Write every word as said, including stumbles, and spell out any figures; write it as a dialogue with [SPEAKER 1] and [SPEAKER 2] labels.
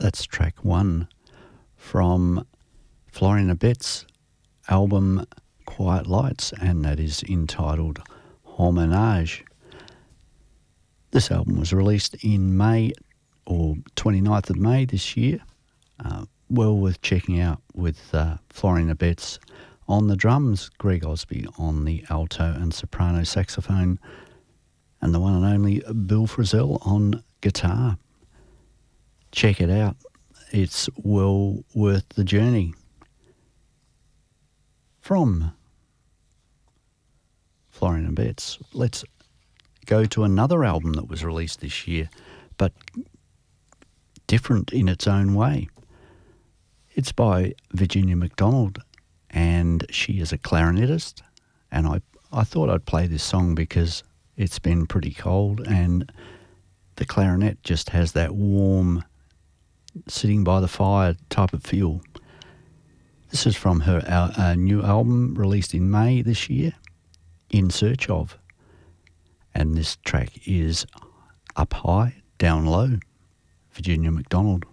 [SPEAKER 1] That's track one from Florian Betts' album Quiet Lights, and that is entitled Homenage. This album was released in May, or twenty-ninth of May this year. Uh, well worth checking out, with uh, Florian Betts on the drums, Greg Osby on the alto and soprano saxophone, and the one and only Bill Frisell on guitar. Check it out. It's well worth the journey. From Florian Betts, let's go to another album that was released this year, but different in its own way. It's by Virginia McDonald, and she is a clarinetist, and I, I thought I'd play this song because it's been pretty cold, and the clarinet just has that warm, sitting by the fire type of feel. This is from her uh, new album released in May this year, In Search Of. And this track is Up High, Down Low, Virginia McDonald.